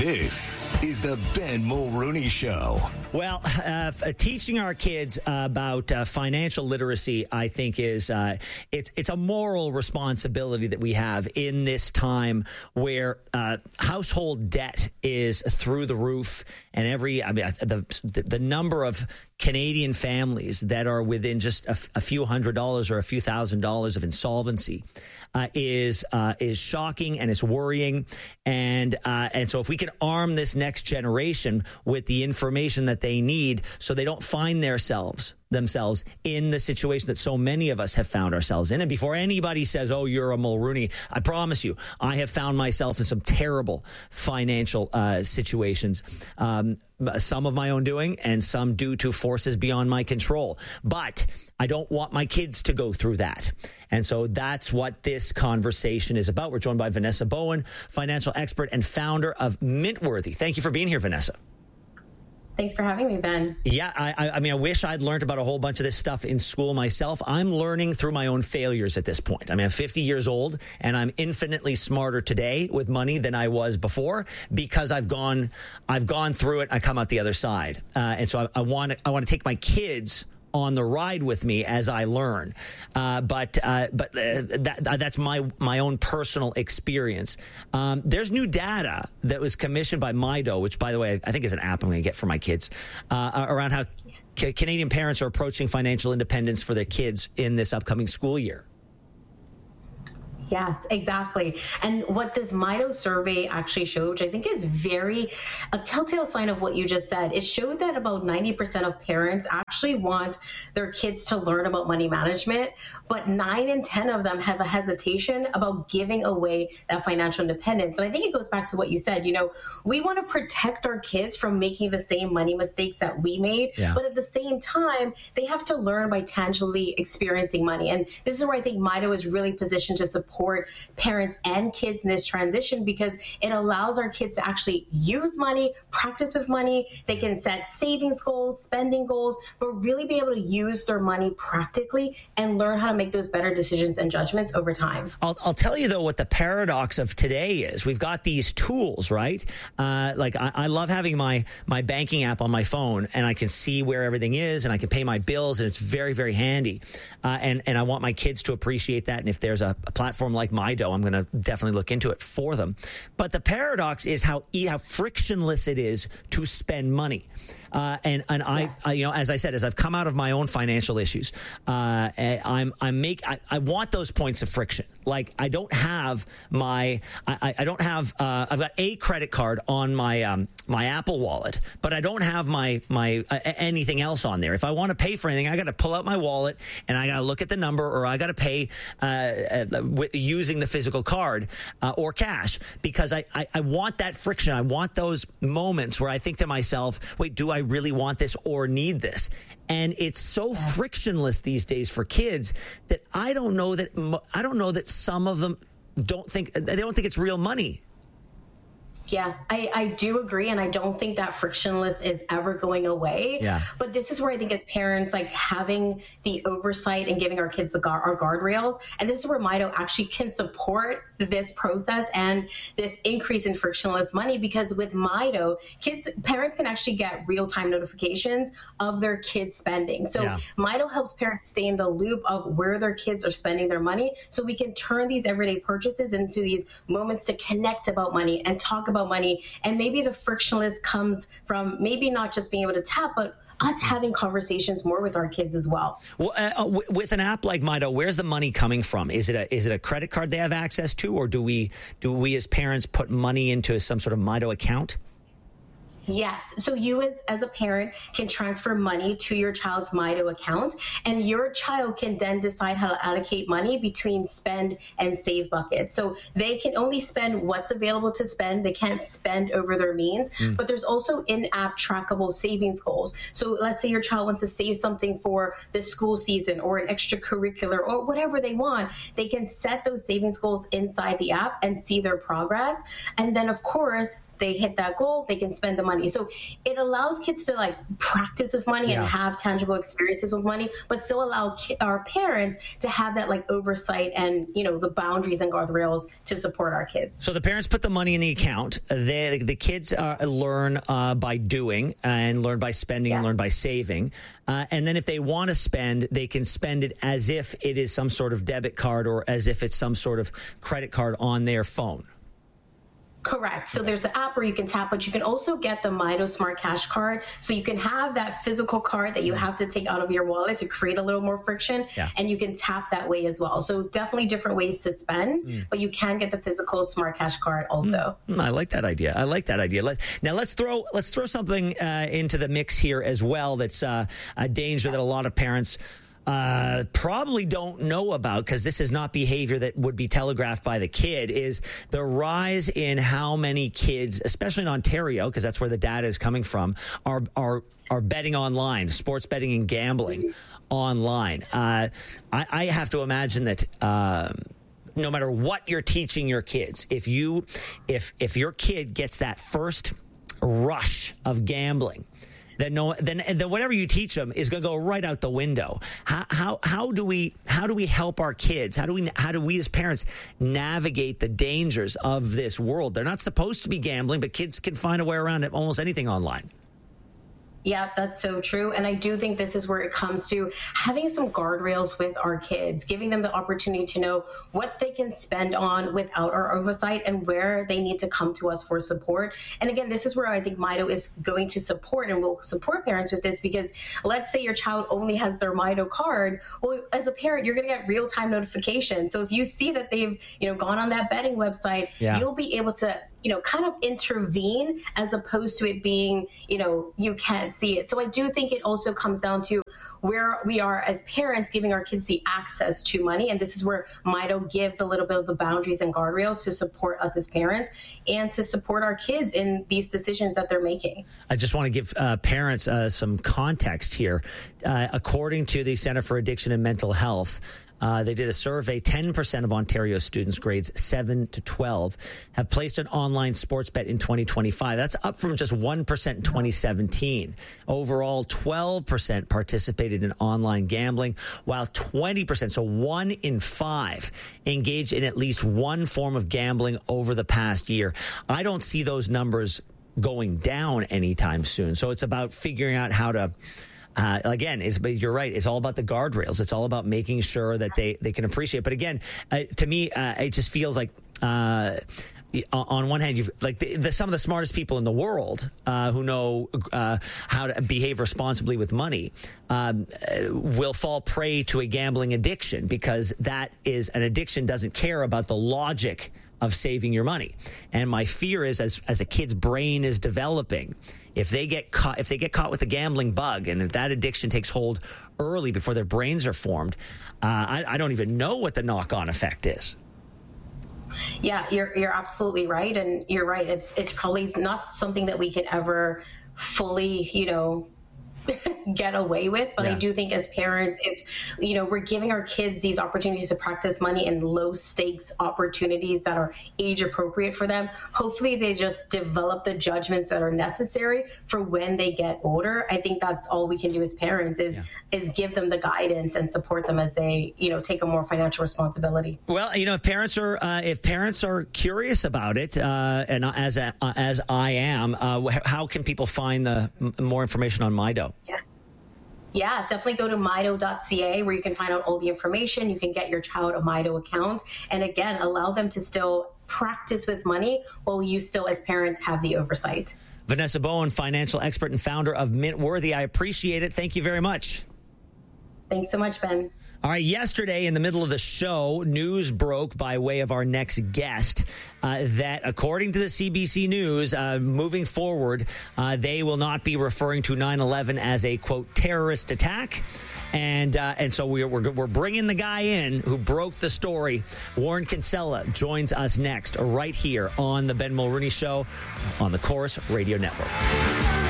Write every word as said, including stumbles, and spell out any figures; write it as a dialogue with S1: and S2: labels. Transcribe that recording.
S1: This is the Ben Mulrooney Show.
S2: Well, uh, teaching our kids about uh, financial literacy, I think, is uh, it's it's a moral responsibility that we have in this time where uh, household debt is through the roof, and every I mean the the number of Canadian families that are within just a, a few hundred dollars or a few thousand dollars of insolvency uh, is uh, is shocking, and it's worrying. And uh, and so if we can arm this next generation with the information that they need, so they don't find themselves themselves in the situation that so many of us have found ourselves in. And before anybody says, oh, you're a Mulrooney, I promise you, I have found myself in some terrible financial uh, situations, um, some of my own doing and some due to forces beyond my control. But I don't want my kids to go through that. And so that's what this conversation is about. We're joined by Vanessa Bowen, financial expert and founder of Mintworthy. Thank you for being here, Vanessa.
S3: Thanks for having me, Ben.
S2: Yeah, I, I mean, I wish I'd learned about a whole bunch of this stuff in school myself. I'm learning through my own failures at this point. I mean, I'm fifty years old, and I'm infinitely smarter today with money than I was before because I've gone, I've gone through it. I come out the other side, uh, and so I, I want, I want to take my kids on the ride with me as I learn. Uh, but uh, but uh, that, that's my my own personal experience. Um, there's new data that was commissioned by Mido, which, by the way, I think is an app I'm going to get for my kids, uh, around how ca- Canadian parents are approaching financial independence for their kids in this upcoming school year.
S3: Yes, exactly. And what this Mido survey actually showed, which I think is very a telltale sign of what you just said, it showed that about ninety percent of parents actually want their kids to learn about money management, but nine in ten of them have a hesitation about giving away that financial independence. And I think it goes back to what you said. You know, we want to protect our kids from making the same money mistakes that we made, yeah. But at the same time, they have to learn by tangibly experiencing money. And this is where I think Mido is really positioned to support support parents and kids in this transition, because it allows our kids to actually use money, practice with money. They can set savings goals, spending goals, but really be able to use their money practically and learn how to make those better decisions and judgments over time.
S2: I'll, I'll tell you, though, what the paradox of today is. We've got these tools, right? Uh, like I, I love having my, my banking app on my phone, and I can see where everything is, and I can pay my bills, and it's very, very handy. Uh, and, and I want my kids to appreciate that. And if there's a, a platform like Mido, I'm going to definitely look into it for them. But the paradox is how how frictionless it is to spend money. Uh, and and yes. I, I, you know, as I said, as I've come out of my own financial issues, uh, I'm I make I, I want those points of friction. Like I don't have my I, I don't have uh, I've got a credit card on my um, my Apple Wallet, but I don't have my my uh, anything else on there. If I want to pay for anything, I got to pull out my wallet and I got to look at the number, or I got to pay uh, uh, w- using the physical card uh, or cash, because I, I I want that friction. I want those moments where I think to myself, wait, do I really want this or need this? And it's so frictionless these days for kids that I don't know that I don't know that some of them don't think they don't think it's real money.
S3: Yeah, I, I do agree. And I don't think that frictionless is ever going away.
S2: Yeah.
S3: But this is where I think as parents, like having the oversight and giving our kids the guard, our guardrails. And this is where Mido actually can support this process and this increase in frictionless money, because with Mido, kids, parents can actually get real-time notifications of their kids' spending. So yeah. Mido helps parents stay in the loop of where their kids are spending their money, so we can turn these everyday purchases into these moments to connect about money and talk about money. And maybe the frictionless comes from maybe not just being able to tap, but us having conversations more with our kids as well.
S2: Well, uh, w- with an app like Mido, where's the money coming from? Is it a is it a credit card they have access to, or do we do we as parents put money into some sort of Mido account?
S3: Yes. So you as, as a parent can transfer money to your child's Mido account, and your child can then decide how to allocate money between spend and save buckets. So they can only spend what's available to spend. They can't spend over their means, mm. but there's also in-app trackable savings goals. So let's say your child wants to save something for the school season or an extracurricular or whatever they want. They can set those savings goals inside the app and see their progress. And then, of course, they hit that goal, they can spend the money. So it allows kids to like practice with money yeah. and have tangible experiences with money, but still allow ki- our parents to have that like oversight and, you know, the boundaries and guardrails to support our kids.
S2: So the parents put the money in the account. The, the kids uh, learn uh, by doing and learn by spending yeah. and learn by saving. Uh, and then if they want to spend, they can spend it as if it is some sort of debit card or as if it's some sort of credit card on their phone.
S3: Correct. So there's an app where you can tap, but you can also get the Mido Smart Cash card. So you can have that physical card that you have to take out of your wallet to create a little more friction, yeah. and you can tap that way as well. So definitely different ways to spend, mm. but you can get the physical Smart Cash card also.
S2: Mm. I like that idea. I like that idea. Let, now let's throw let's throw something uh, into the mix here as well. That's uh, a danger that a lot of parents Uh, probably don't know about, because this is not behavior that would be telegraphed by the kid, is the rise in how many kids, especially in Ontario, because that's where the data is coming from, are are are betting online, sports betting and gambling online. Uh, I, I have to imagine that um, no matter what you're teaching your kids, if you if if your kid gets that first rush of gambling, then no, then, then whatever you teach them is going to go right out the window. How, how how do we how do we help our kids? How do we how do we as parents navigate the dangers of this world? They're not supposed to be gambling, but kids can find a way around almost anything online.
S3: Yeah, that's so true. And I do think this is where it comes to having some guardrails with our kids, giving them the opportunity to know what they can spend on without our oversight and where they need to come to us for support. And again, this is where I think Mido is going to support and will support parents with this, because let's say your child only has their Mido card. Well, as a parent, you're going to get real-time notifications. So if you see that they've, you know, gone on that betting website, yeah. you'll be able to, you know, kind of intervene as opposed to it being, you know, you can't see it. So I do think it also comes down to where we are as parents giving our kids the access to money. And this is where Mido gives a little bit of the boundaries and guardrails to support us as parents and to support our kids in these decisions that they're making.
S2: I just want to give uh, parents uh, some context here. Uh, according to the Center for Addiction and Mental Health, Uh, they did a survey. ten percent of Ontario students grades seven to twelve have placed an online sports bet in twenty twenty-five. That's up from just one percent in twenty seventeen. Overall, twelve percent participated in online gambling, while twenty percent, so one in five, engaged in at least one form of gambling over the past year. I don't see those numbers going down anytime soon. So it's about figuring out how to... Uh, again, it's, but you're right. It's all about the guardrails. It's all about making sure that they, they can appreciate. But again, uh, to me, uh, it just feels like uh, on one hand, you've like the, the, some of the smartest people in the world uh, who know uh, how to behave responsibly with money um, will fall prey to a gambling addiction, because that is an addiction doesn't care about the logic of saving your money. And my fear is, as as a kid's brain is developing, if they get caught, if they get caught with a gambling bug, and if that addiction takes hold early before their brains are formed, uh, I, I don't even know what the knock-on effect is.
S3: Yeah, you're you're absolutely right, and you're right. It's it's probably not something that we could ever fully, you know, get away with. But yeah. I do think as parents, if, you know, we're giving our kids these opportunities to practice money in low stakes opportunities that are age appropriate for them, hopefully they just develop the judgments that are necessary for when they get older. I think that's all we can do as parents is, yeah. is give them the guidance and support them as they, you know, take a more financial responsibility.
S2: Well, you know, if parents are, uh, if parents are curious about it, uh, and as, a, uh, as I am, uh, how can people find the m- more information on Mido?
S3: Yeah. Yeah, definitely go to mido dot c a where you can find out all the information. You can get your child a Mido account. And again, allow them to still practice with money while you still, as parents, have the oversight.
S2: Vanessa Bowen, financial expert and founder of Mintworthy. I appreciate it. Thank you very much.
S3: Thanks so much, Ben.
S2: All right, yesterday in the middle of the show, news broke by way of our next guest uh, that, according to the C B C News, uh, moving forward, uh, they will not be referring to nine eleven as a, quote, terrorist attack. And uh, and so we're, we're we're bringing the guy in who broke the story. Warren Kinsella joins us next right here on the Ben Mulrooney Show on the Chorus Radio Network.